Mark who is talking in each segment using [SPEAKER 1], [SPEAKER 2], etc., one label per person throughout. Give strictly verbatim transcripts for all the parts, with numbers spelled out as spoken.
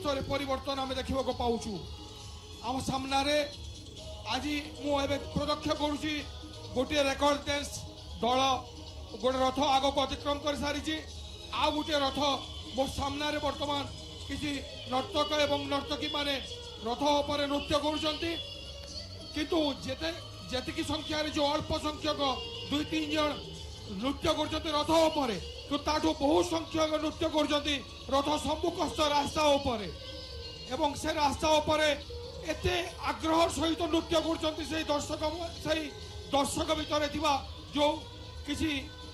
[SPEAKER 1] कांशरे परिवर्तन आम देखा पाऊँ आम सामने आज मुझे प्रत्यक्ष करुच्ची गोटे रेकर्ड डांस दल गोटे रथ आग को अतिक्रम कर सारी आ गोटे रथ मो सामने बर्तमान किसी नर्तक एवं नर्तकी माने रथ पर नृत्य करुँच किंतु जेते जेतिकी संख्यार जो अल्प संख्यक दुई तीन जन नृत्य कर रथ उपर तो ताठू बहुत संख्यक नृत्य कर रथ सम्मुखस्थ रास्ता उपर एवं से रास्ता उपर एते आग्रह सहित नृत्य कर दर्शक से दर्शक भितर जो किसी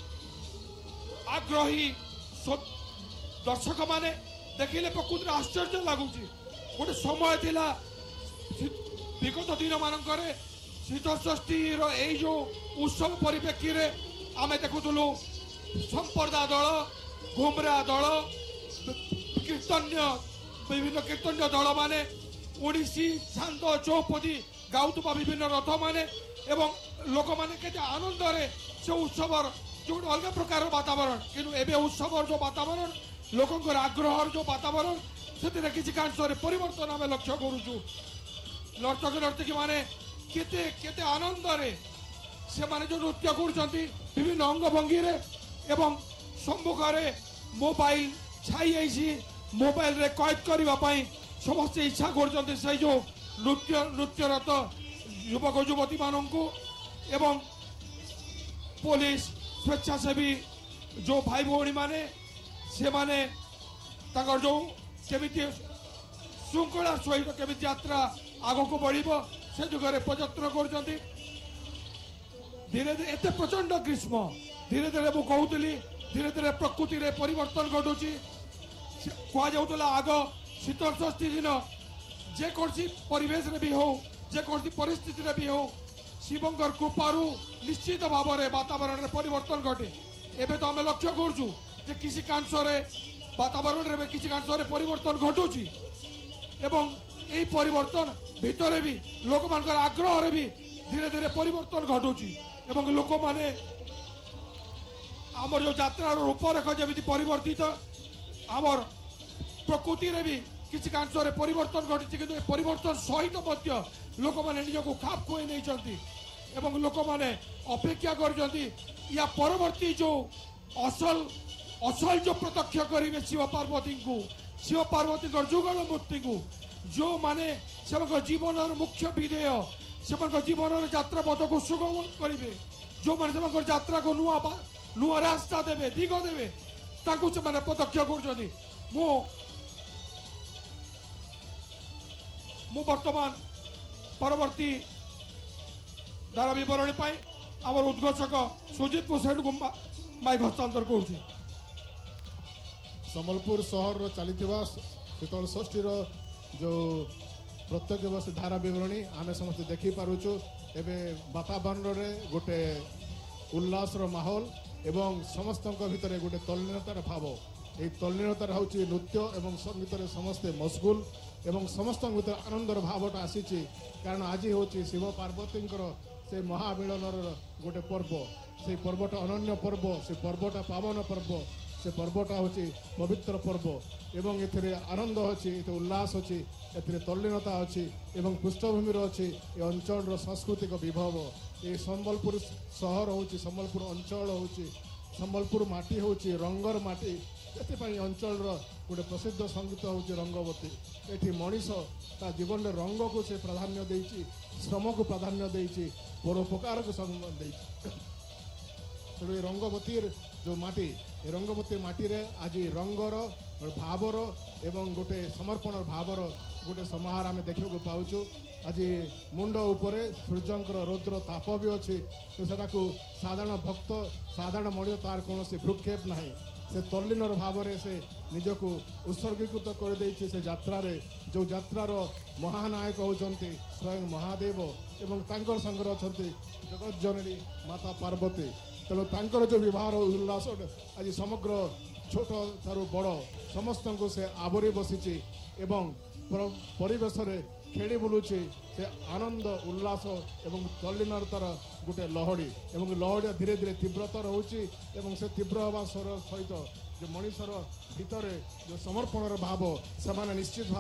[SPEAKER 1] आग्रही दर्शक माने देखिले प्रकृति आश्चर्य लगुच गोटे समय थिला विगत दिन मानकर शीतल षष्ठी जो उत्सव परिप्रेक्षी में आम देखुलु संपर्दा दल घुमरा दल कीर्तन्य विभिन्न कीर्तन्य दल माने ओडिसी छांद चौपदी गाउतुबा विभिन्न रथ माने एवं लोक माने केते आनंद रे से उत्सव जो अलग प्रकार वातावरण किंतु एबे उत्सव जो वातावरण लोकंकर आग्रह जो वातावरण से किसी कांशरे परिवर्तन आम लक्ष्य करुचु नर्तक नर्तकी माने केते केते आनंद रे से माने जो नृत्य कर विभिन्न अंग भंगी रे एवं सम्मुख रे मोबाइल छाई आईसी मोबाइल रे कैद करने समस्त इच्छा कर जो नृत्य नृत्यरत युवक युवती मानू एवं पुलिस स्वेच्छासेवी जो भाई भौणी माने से माने ताकर जो केमिति श्रृंखला सहित केमिति यात्रा आग को बढ़ से जुगे प्रयत्न कर धीरे धीरे एत प्रचंड ग्रीष्म धीरे धीरे मुझे कहूली धीरे धीरे प्रकृति रे परिवर्तन घटुची कहला आग शीतल षष्ठी दिन जेकोसी परिवेश रे भी हो जेकोसी परिस्थिति रे भी हो शिवंकर कृपारू निश्चित भाव में वातावरण रे परिवर्तन घटे एबे तो आम लक्ष्य करूँ जे किसी कांशरे वातावरण रे किसी कांशरे परिवर्तन घटुची एवं यही परिवर्तन भितर भी लोक मान आग्रह रे भी धीरे धीरे परिवर्तन घटुची एवं लोक माने आमर जो यात्रा रूपरेख जमी परिवर्तित आमर प्रकृति रे भी किसी कांशरे परिवर्तन घटी किंतु परिवर्तन सहित मध्य लोक माने निजको खाप खुए नहीं एवं लोक माने अपेक्षा कर या परवर्ती जो असल असल जो प्रत्यक्ष करेंगे शिव पार्वती को शिव पार्वती जुगल मूर्ति को जो माने से जीवन मुख्य विधेय से जीवन यात्रा पथ को सुगम करेंगे जो माने से यात्रा को नुआ नुआ रास्ता देवे दिग देवे ताकू से माने प्रत्यक्ष कर मु मु वर्तमान परवर्ती धारा बरणी आम उद्घोषक सुजित मुसेठ को माइक हस्तांतर कर
[SPEAKER 2] सम्बलपुर सहर चली शीतल षष्ठी जो प्रत्येक वर्ष धारा बरणी आम समस्त देखी पारुचु एवं वातावरण में गोटे उल्लासर माहौल एवं समस्त भितर गोटे तल्लीनतार भाव ये तल्लीनतार हूँ नृत्य एवं संगीत समस्ते मशगुल एवं समस्त भीतर आनंदर भावटा आसी कारण आज हूँ शिव पार्वती से महामिलनर गोटे पर्व से पर्वटा अनन्य पर्व से पर्वटा पावन पर्व से पर्वटा हूँ पवित्र पर्व एवं ए आनंद अच्छी ये उल्लास अच्छी ए तल्लीनता अच्छी एवं पृष्ठभूमि अच्छी ये अंचल सांस्कृतिक विभव ये सम्बलपुर सहर हूँ सम्बलपुर अंचल हूँ सम्बलपुर माटी हूँ रंगर माटी से अंचल गोटे प्रसिद्ध संगीत हूँ रंगवती ये मनीष ता जीवन में रंग को से प्राधान्य देती श्रम को प्राधान्य देती परोपकार को दे तेणु रंगवती जो माटी रंगवती माटी रे आज रंगर भावर एवं गोटे समर्पण भावर गोटे समाहार आम देखा पाचु आज मुंड उपरे सूर्यंकर रौद्र ताप भी अच्छी तो साधारण भक्त साधारण मणि तार कौन भ्रुक्षेप ना से तल्लीनर भाव से निजक उत्सर्गीकृत कर देछि से यात्रा जो यात्रार महानायक होचंती स्वयं महादेव एवं तांकर संगर अछंती जगत जननी माता पार्वती तेणु तांकर जो विवाह उल्लास आज समग्र छोट थारू बड़ समस्त को से आवरी बसी एवं परिवेश खेली बुलुची से आनंद उल्लास एवं तल्लीनतार गोटे लहड़ी एवं लहड़ी धीरे धीरे तीव्रतर होची एवं से तीव्र हवा सहित जो मनीषर भितर जो समर्पणर भाव से निश्चित